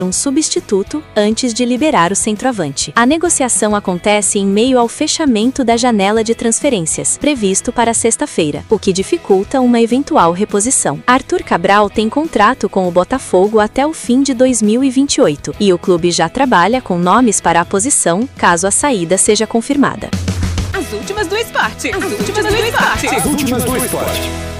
um substituto antes de liberar o centroavante. A negociação acontece em meio ao fechamento da janela de transferências, previsto para sexta-feira, o que dificulta uma eventual reposição. Arthur Cabral tem contrato com o Botafogo até o fim de 2028, e o clube já trabalha com nomes para a posição, caso a saída seja confirmada. As últimas do esporte. As últimas do esporte.